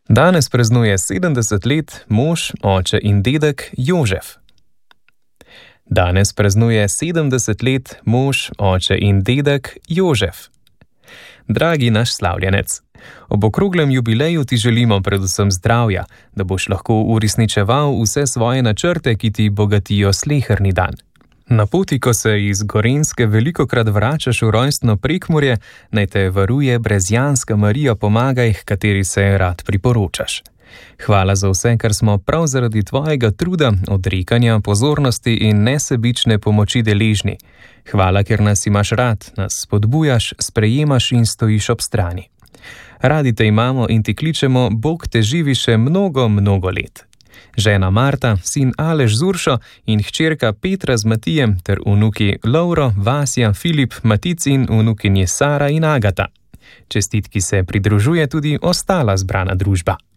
Danes praznuje 70 let mož, oče in dedek Jožef. Danes praznuje 70 let mož, oče in dedek Jožef. Dragi naš slavljenec, ob okroglem jubileju ti želimo predvsem zdravja, da boš lahko uresničeval vse svoje načrte, ki ti bogatijo sleherni dan. Na poti, ko se iz Gorenjske velikokrat vračaš v rojstno Prekmurje, naj te varuje brezjanska Marija Pomagaj, h kateri se rad priporočaš. Hvala za vse, kar smo prav zaradi tvojega truda, odrekanja, pozornosti in nesebične pomoči deležni. Hvala, ker nas imaš rad, nas spodbujaš, sprejemaš in stojiš ob strani. Radi te imamo in ti kličemo, Bog te živi še mnogo, mnogo let. Žena Marta, sin Aleš z Uršo in hčerka Petra z Matijem ter vnuki Lovro, Vasja, Filip, Matic in vnukinji Sara in Agata. Čestitki se pridružuje tudi ostala zbrana družba.